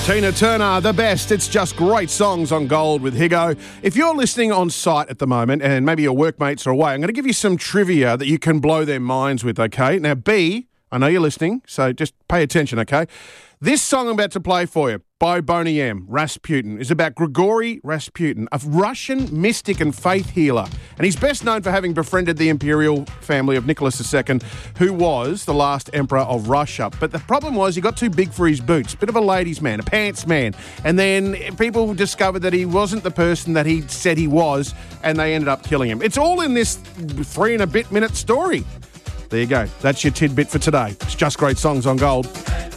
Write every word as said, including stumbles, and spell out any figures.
Tina Turner, the best. It's just great songs on Gold with Higo. If you're listening on site at the moment and maybe your workmates are away, I'm going to give you some trivia that you can blow their minds with, okay? Now, B, I know you're listening, so just pay attention, okay? This song I'm about to play for you by Boney M, Rasputin, is about Grigory Rasputin, a Russian mystic and faith healer. And he's best known for having befriended the imperial family of Nicholas the Second, who was the last emperor of Russia. But the problem was he got too big for his boots, bit of a ladies' man, a pants man. And then people discovered that he wasn't the person that he said he was, and they ended up killing him. It's all in this three and a bit minute story. There you go. That's your tidbit for today. It's just great songs on Gold.